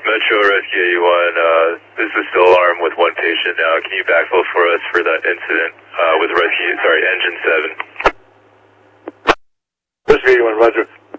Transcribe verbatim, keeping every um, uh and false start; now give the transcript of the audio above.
Metro Rescue eighty-one, uh, this is still alarm with one patient now. Can you backfill for us for that incident uh, with Rescue, sorry, Engine seven? Rescue eighty-one, roger.